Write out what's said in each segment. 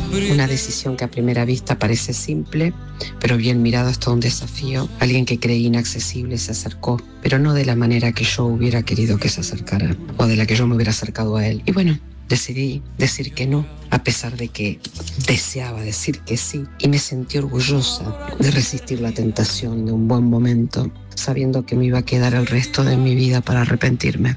Una decisión que a primera vista parece simple, pero bien mirado es todo un desafío. Alguien que creí inaccesible se acercó, pero no de la manera que yo hubiera querido que se acercara, o de la que yo me hubiera acercado a él. Y bueno, decidí decir que no, a pesar de que deseaba decir que sí, y me sentí orgullosa de resistir la tentación de un buen momento, sabiendo que me iba a quedar el resto de mi vida para arrepentirme.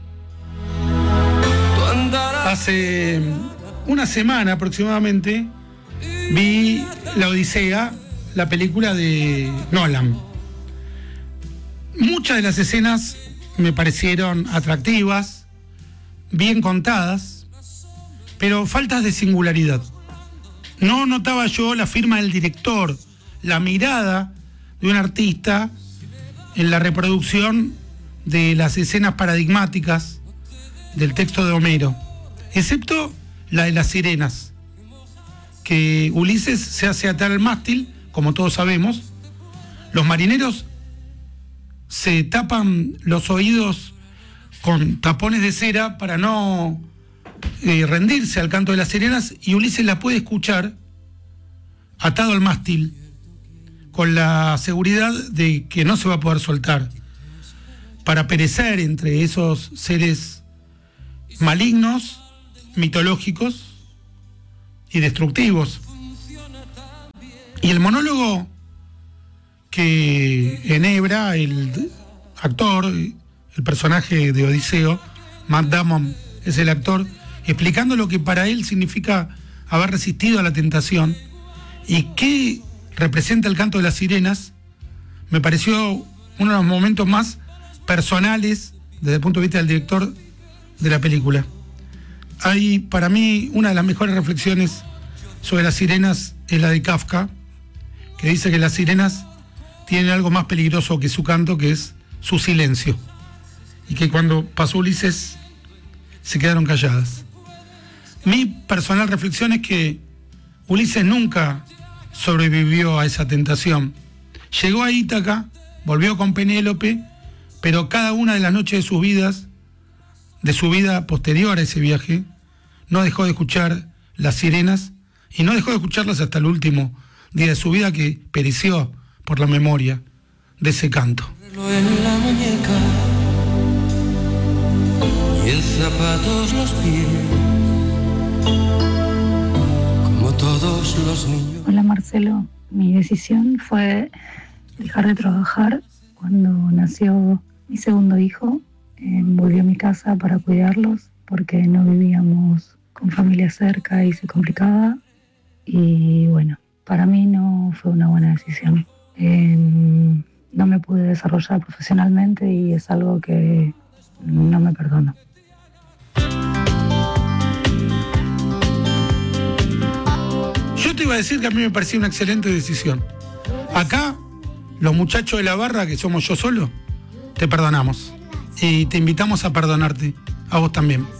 Hace una semana aproximadamente vi La Odisea, la película de Nolan. Muchas de las escenas me parecieron atractivas, bien contadas, pero faltas de singularidad. No notaba yo la firma del director, la mirada de un artista en la reproducción de las escenas paradigmáticas del texto de Homero, excepto la de las sirenas, que Ulises se hace atar al mástil, como todos sabemos. Los marineros se tapan los oídos con tapones de cera para no rendirse al canto de las sirenas, y Ulises la puede escuchar atado al mástil con la seguridad de que no se va a poder soltar, para perecer entre esos seres malignos, mitológicos y destructivos. Y el monólogo que enhebra el actor, el personaje de Odiseo, Matt Damon es el actor, explicando lo que para él significa haber resistido a la tentación y qué representa el canto de las sirenas, me pareció uno de los momentos más personales desde el punto de vista del director de la película. Hay para mí una de las mejores reflexiones sobre las sirenas es la de Kafka, que dice que las sirenas tienen algo más peligroso que su canto, que es su silencio, y que cuando pasó Ulises se quedaron calladas. Mi personal reflexión es que Ulises nunca sobrevivió a esa tentación. Llegó a Ítaca, volvió con Penélope, pero cada una de las noches de su vida posterior a ese viaje, no dejó de escuchar las sirenas, y no dejó de escucharlas hasta el último día de su vida, que pereció por la memoria de ese canto. En la muñeca y en zapatos los pies, como todos los niños. Hola Marcelo, mi decisión fue dejar de trabajar cuando nació mi segundo hijo. Volví a mi casa para cuidarlos porque no vivíamos con familia cerca y se complicaba. Y bueno, para mí no fue una buena decisión. No me pude desarrollar profesionalmente y es algo que no me perdono. Yo te iba a decir que a mí me parecía una excelente decisión. Acá, los muchachos de la barra, que somos yo solo, te perdonamos. Y te invitamos a perdonarte, a vos también.